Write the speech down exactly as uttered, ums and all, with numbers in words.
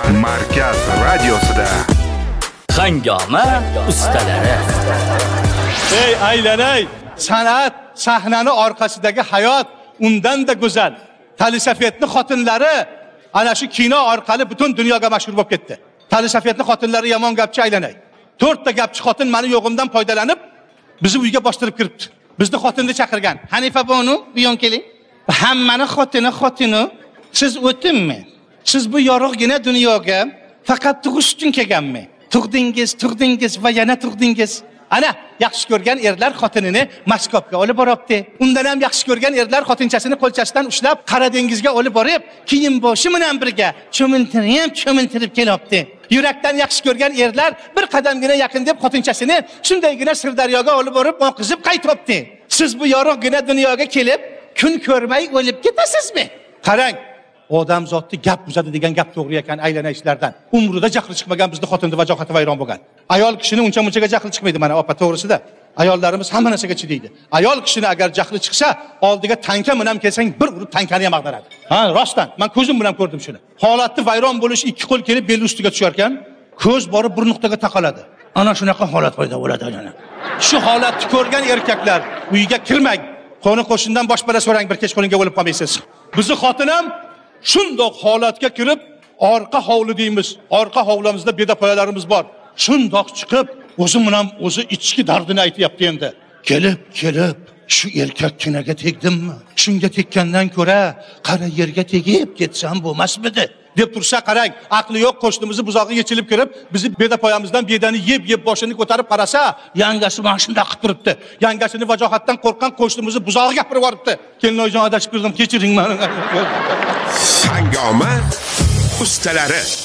Markaz radiosida Hangoma ustalari. Ey aylanay, san'at sahnani orqasidagi hayot undan da go'zal. Talisafetning xotinlari ana shu kino orqali butun dunyoga mashhur bo'lib ketdi. Talisafetning xotinlari yomon gapchi aylanay. to'rtta gapchi xotin meni yo'g'imdan foydalanib bizni uyga bostirib kiribdi. Bizni xotinni chaqirgan. Hanifa Bonu, bu yon keling. Hammani xotini xotini. Siz o'tinmi? Siz bu yorug'gina dunyoga faqat tug'ish uchun kelganmi? Tug'dingiz, tug'dingiz va yana tug'dingiz. Ana, yaxshi ko'rgan erlar xotinini Moskvaga olib boribdi. Undan ham yaxshi ko'rgan erlar xotinchasini qo'lchasidan ushlab Qora dengizga olib borib, kiyim boshi bilan birga cho'mintirib, cho'mintirib kelibdi. Yurakdan yaxshi ko'rgan erlar bir qadamgina yaqin deb xotinchasini shundaygina Sirdaryoga olib borib, oqizib qaytibdi. Siz bu yorug'gina dunyoga kelib, kun ko'rmay o'lib ketasizmi? Qarang, odam zotni gap buzadi degan gap to'g'ri ekan aylanayishlardan. Umrida jahli chiqmagan bizni xotinni vajohati vayron bo'lgan. Ayol kishini uncha-munchaga jahli chiqmaydi mana opa to'g'risida. Ayollarimiz hamma narsaga chidaydi. Ayol kishini agar jahli chiqsa, oldiga tanka bilan kelsang bir urib tankani ham ag'daradi. Ha, rostdan, men ko'zim bilan ko'rdim shuni. Holatni vayron bo'lish ikki qo'l kelib bel ustiga tushar ekan, ko'z borib bir nuqtaga taqaladi. Ana shunaqa holat paydo bo'ladi aylanay. Shu holatni ko'rgan erkaklar uyiga kirmang. Qo'ni qo'shindan boshpara so'rang, bir kechqurunga o'lib qolmaysiz. Bizni xotinam shundoq holatga kirib, orqa hovli deymiz. Orqa hovlimizda bedapoyalarimiz bor. Shundoq chiqib, o'zi bilan o'zi ichki dardini aytayapti endi. Kelib, kelib, shu erkakkinaga tegdimmi? Shunga tekkandan ko'ra, qara yerga tegib ketsam bo'lmasmidi? deb tursa, qarang, aqli yo'q qo'shnimizni buzog'i yechilib kirib, bizni bedapoyamizdan bedani yeb-yeb boshini ko'tarib qarasa, yangasi mana shunda qilib turibdi. Yangasini vajohatdan qo'rqqan qo'shnimizni buzog'i gapirib yuboribdi. Kelinoyjon adashib kirdim, kechiring meni. Hangoma ustalari.